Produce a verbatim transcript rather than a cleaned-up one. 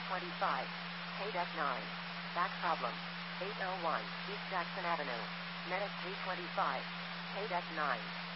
twenty-five. K deck nine. Back problem. eight oh one East Jackson Avenue. Medic three twenty-five. K deck nine.